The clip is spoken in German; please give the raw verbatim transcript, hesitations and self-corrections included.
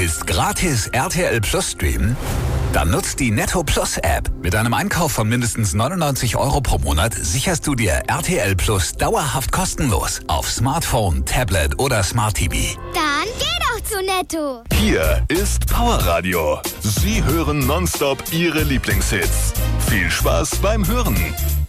Willst gratis R T L Plus streamen? Dann nutzt die Netto Plus App. Mit einem Einkauf von mindestens neunundneunzig Euro pro Monat sicherst du dir R T L Plus dauerhaft kostenlos auf Smartphone, Tablet oder Smart T V. Dann geh doch zu Netto. Hier ist Powerradio. Sie hören nonstop Ihre Lieblingshits. Viel Spaß beim Hören.